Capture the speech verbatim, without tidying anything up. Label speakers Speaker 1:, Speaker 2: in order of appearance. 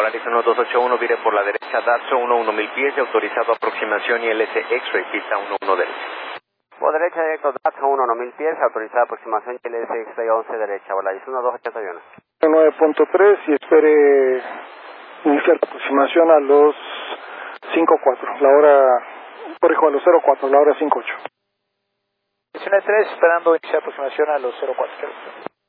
Speaker 1: Polaris uno dos ocho uno, vire por la derecha, Datsun uno uno mil pies, autorizado aproximación I L S X-Ray, pista uno uno derecha.
Speaker 2: Por derecha directo, Datsun uno uno mil pies, autorizada aproximación I L S X-Ray once derecha, Polaris uno dos ochenta y uno.
Speaker 3: nueve punto tres y espere iniciar la aproximación a los cinco cuatro, la hora, corrijo, a los cero cuatro, la hora cinco ocho.
Speaker 4: tres, esperando iniciar aproximación a los cero cuatro.